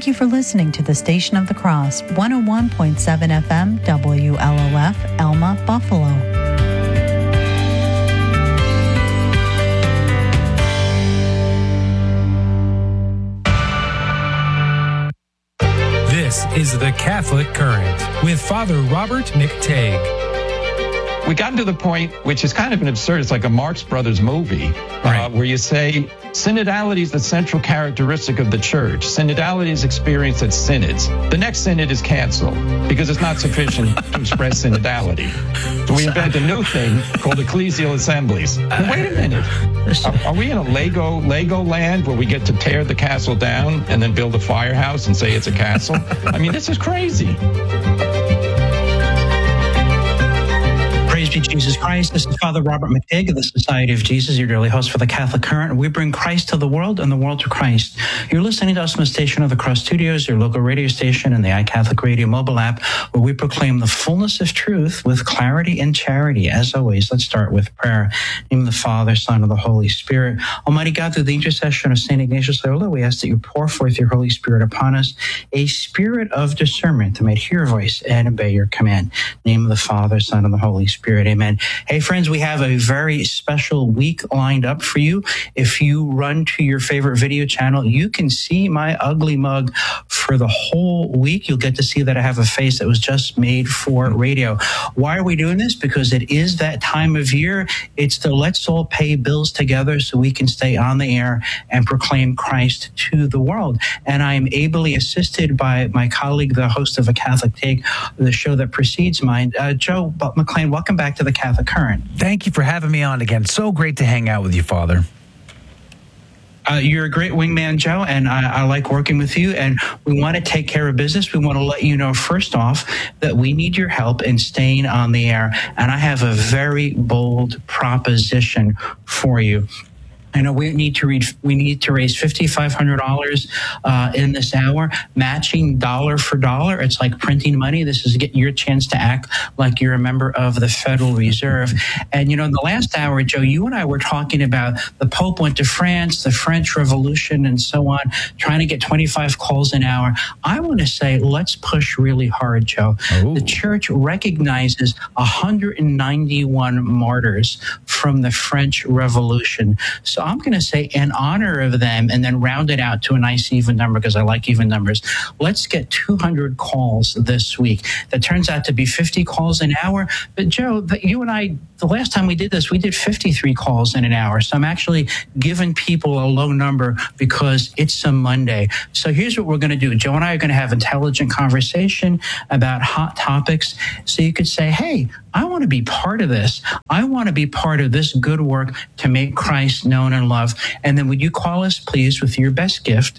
Thank you for listening to the Station of the Cross, 101.7 FM, WLOF, Elma, Buffalo. This is The Catholic Current with Father Robert McTague. We gotten to the point, which is kind of an absurd, it's like a Marx Brothers movie, right, where you say synodality is the central characteristic of the church. Synodality is experienced at synods. The next synod is canceled because it's not sufficient to express synodality. So we invent a new thing called ecclesial assemblies. But wait a minute. Are we in a Lego land where we get to tear the castle down and then build a firehouse and say it's a castle? I mean, this is crazy. Praise be Jesus Christ. This is Father Robert McTague of the Society of Jesus, your daily host for the Catholic Current. We bring Christ to the world and the world to Christ. You're listening to us from the Station of the Cross Studios, your local radio station, and the iCatholic Radio mobile app, where we proclaim the fullness of truth with clarity and charity. As always, let's start with prayer. In the name of the Father, Son, and the Holy Spirit. Almighty God, through the intercession of St. Ignatius Loyola, we ask that you pour forth your Holy Spirit upon us, a spirit of discernment to make hear your voice and obey your command. In the name of the Father, Son, and the Holy Spirit. Amen. Hey, friends, we have a very special week lined up for you. If you run to your favorite video channel, you can see my ugly mug for the whole week. You'll get to see that I have a face that was just made for radio. Why are we doing this? Because it is that time of year. It's the let's all pay bills together so we can stay on the air and proclaim Christ to the world. And I am ably assisted by my colleague, the host of A Catholic Take, the show that precedes mine, Joe McLean. Welcome back to the Catholic Current. Thank you for having me on again. So great to hang out with you, Father. You're a great wingman, Joe, and I like working with you, and we want to take care of business. We want to let you know, first off, that we need your help in staying on the air, and I have a very bold proposition for you. I know we need to raise $5,500 in this hour, matching dollar for dollar. It's like printing money. This is your chance to act like you're a member of the Federal Reserve. And, in the last hour, Joe, you and I were talking about the Pope went to France, the French Revolution, and so on, trying to get 25 calls an hour. I want to say, let's push really hard, Joe. Ooh. The Church recognizes 191 martyrs from the French Revolution. So I'm going to say, in honor of them, and then round it out to a nice even number because I like even numbers. Let's get 200 calls this week. That turns out to be 50 calls an hour. But Joe, you and I, the last time we did this, we did 53 calls in an hour. So I'm actually giving people a low number because it's a Monday. So here's what we're going to do. Joe and I are going to have intelligent conversation about hot topics. So you could say, hey, I want to be part of this. I want to be part of this good work to make Christ known and loved. And then would you call us, please, with your best gift?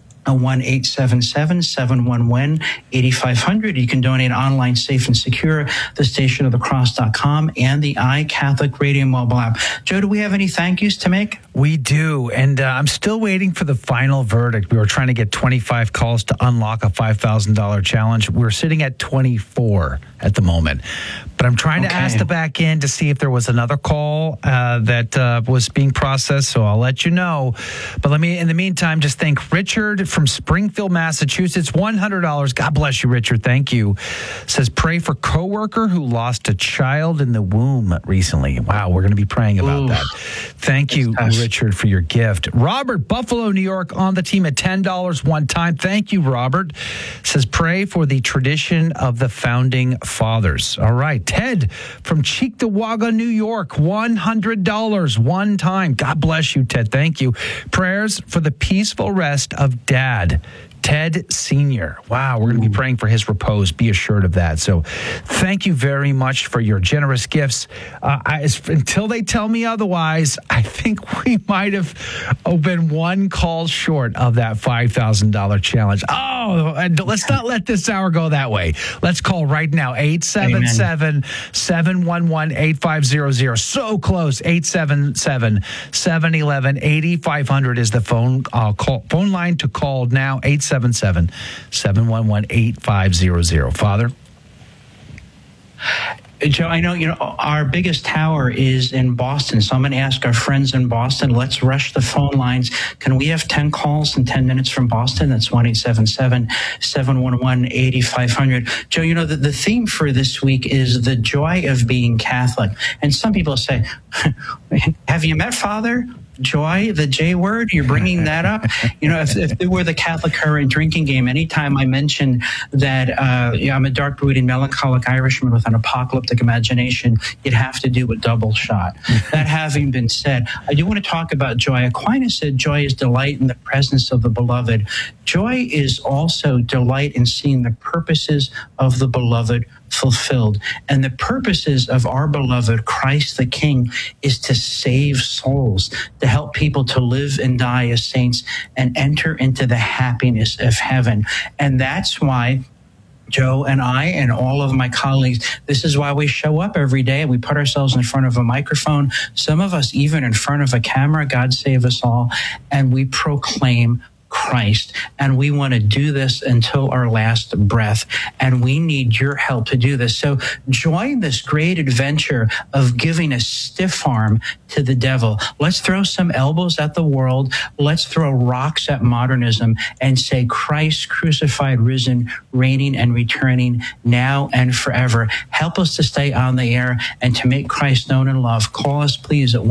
1-877-711-8500. You can donate online, safe and secure, thestationofthecross.com and the iCatholic Radio mobile app. Joe, do we have any thank yous to make? We do, and I'm still waiting for the final verdict. We were trying to get 25 calls to unlock a $5,000 challenge. We're sitting at 24 at the moment. But I'm trying to ask the back end to see if there was another call that was being processed, so I'll let you know. But let me, in the meantime, just thank Richard from Springfield, Massachusetts, $100. God bless you, Richard. Thank you. Says, pray for coworker who lost a child in the womb recently. Wow, we're going to be praying about that. Thank you, Richard, for your gift. Robert, Buffalo, New York, on the team at $10 one time. Thank you, Robert. Says, pray for the tradition of the founding fathers. All right. Ted from Cheektowaga, New York, $100 one time. God bless you, Ted. Thank you. Prayers for the peaceful rest of Dad, Ted Sr. Wow, we're going to be praying for his repose. Be assured of that. So thank you very much for your generous gifts. Until they tell me otherwise, I think we might have been one call short of that $5,000 challenge. Oh, and let's not let this hour go that way. Let's call right now, 877-711-8500. So close, 877-711-8500 is the phone line to call now, 877-711-8500. Father? Joe, I know, our biggest tower is in Boston, so I'm going to ask our friends in Boston, let's rush the phone lines. Can we have 10 calls in 10 minutes from Boston? That's 1-877-711-8500. Joe, the theme for this week is the joy of being Catholic. And some people say, have you met Father Joy, the J word? You're bringing that up? If it were the Catholic current drinking game, anytime I mention that I'm a dark brooding melancholic Irishman with an apocalyptic imagination, you'd have to do a double shot. That having been said, I do want to talk about joy. Aquinas said joy is delight in the presence of the beloved. Joy is also delight in seeing the purposes of the beloved fulfilled. And the purposes of our beloved Christ the King is to save souls, to help people to live and die as saints and enter into the happiness of heaven. And that's why Joe and I and all of my colleagues, this is why we show up every day. We put ourselves in front of a microphone, some of us even in front of a camera, God save us all, and we proclaim Christ. And we want to do this until our last breath. And we need your help to do this. So join this great adventure of giving a stiff arm to the devil. Let's throw some elbows at the world. Let's throw rocks at modernism and say Christ crucified, risen, reigning and returning now and forever. Help us to stay on the air and to make Christ known in love. Call us, please, at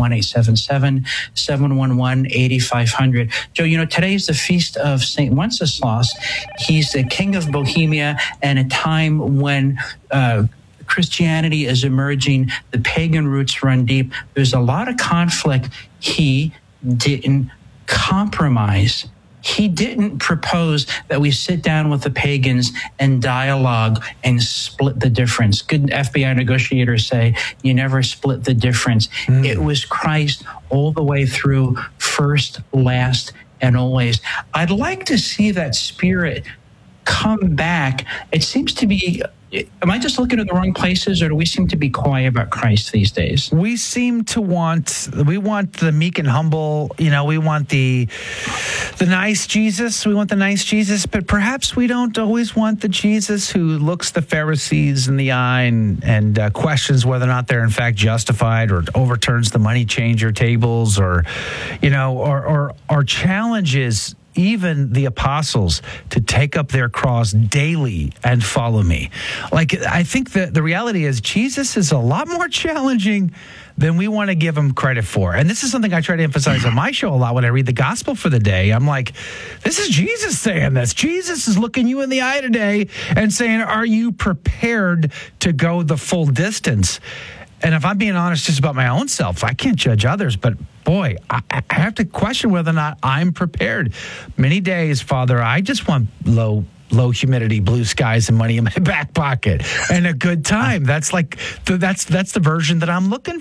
1-877-711-8500. Joe, today's the feast of St. Wenceslas. He's the king of Bohemia, and a time when Christianity is emerging, the pagan roots run deep. There's a lot of conflict. He didn't compromise. He didn't propose that we sit down with the pagans and dialogue and split the difference. Good FBI negotiators say you never split the difference. It was Christ all the way through, first, last, and always. I'd like to see that spirit come back. It seems to be, am I just looking at the wrong places, or do we seem to be quiet about Christ these days? We want the meek and humble, we want the nice Jesus. We want the nice Jesus, but perhaps we don't always want the Jesus who looks the Pharisees in the eye and questions whether or not they're in fact justified, or overturns the money changer tables, or challenges even the apostles to take up their cross daily and follow me. I think that the reality is Jesus is a lot more challenging than we want to give him credit for. And this is something I try to emphasize on my show a lot when I read the gospel for the day. I'm like, this is Jesus saying this. Jesus is looking you in the eye today and saying, are you prepared to go the full distance? And if I'm being honest just about my own self, I can't judge others, but boy, I have to question whether or not I'm prepared. Many days, Father, I just want low humidity, blue skies, and money in my back pocket, and a good time. That's the version that I'm looking